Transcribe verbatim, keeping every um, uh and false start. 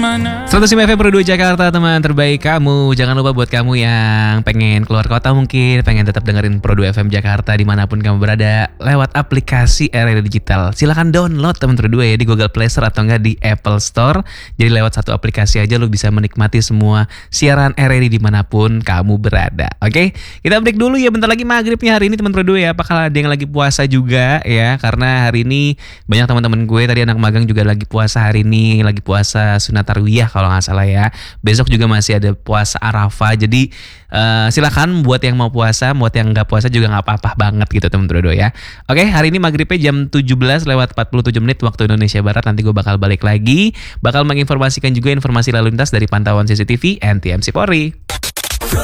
seratus lima F M Pro dua Jakarta, teman terbaik kamu. Jangan lupa buat kamu yang pengen keluar kota mungkin, pengen tetap dengerin Pro dua F M Jakarta dimanapun kamu berada, lewat aplikasi R R I Digital. Silahkan download teman Pro dua ya di Google Play Store atau enggak di Apple Store. Jadi lewat satu aplikasi aja lu bisa menikmati semua siaran R R I dimanapun kamu berada. Oke, kita break dulu ya, bentar lagi maghribnya hari ini teman Pro dua ya. Apakah ada yang lagi puasa juga ya? Karena hari ini banyak teman-teman gue tadi anak magang juga lagi puasa hari ini, lagi puasa sunat tarwiyah kalau nggak salah ya. Besok juga masih ada puasa Arafah. Jadi uh, silakan buat yang mau puasa, buat yang nggak puasa juga nggak apa-apa banget gitu teman Trodo ya. Oke, hari ini maghribnya jam tujuh belas lewat empat puluh tujuh menit waktu Indonesia Barat. Nanti gue bakal balik lagi, bakal menginformasikan juga informasi lalu lintas dari pantauan C C T V N T M C Polri.